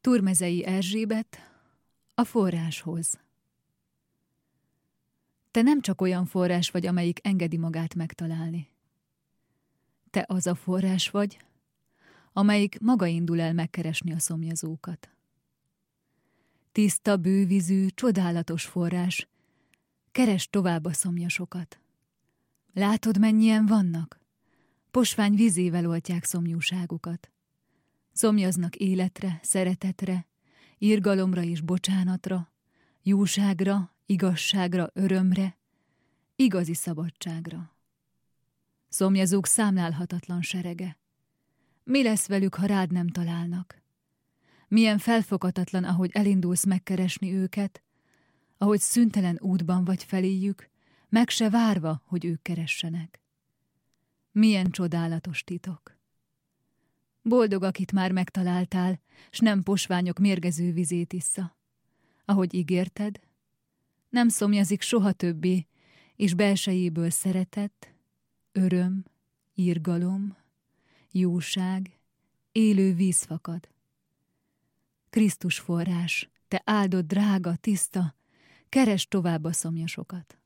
Turmezei Erzsébet a forráshoz. Te nem csak olyan forrás vagy, amelyik engedi magát megtalálni. Te az a forrás vagy, amelyik maga indul el megkeresni a szomjazókat. Tiszta, bővízű, csodálatos forrás, keresd tovább a szomjasokat. Látod, mennyien vannak? Posvány vízével oltják szomjúságukat. Szomjaznak életre, szeretetre, irgalomra és bocsánatra, jóságra, igazságra, örömre, igazi szabadságra. Szomjazók számlálhatatlan serege. Mi lesz velük, ha rád nem találnak? Milyen felfoghatatlan, ahogy elindulsz megkeresni őket, ahogy szüntelen útban vagy feléjük, meg se várva, hogy ők keressenek. Milyen csodálatos titok! Boldog, akit már megtaláltál, s nem posványok mérgező vizét issza. Ahogy ígérted, nem szomjazik soha többé, és belsejéből szeretet, öröm, irgalom, jóság, élő víz fakad. Krisztus forrás, te áldott, drága, tiszta, keresd tovább a szomjasokat.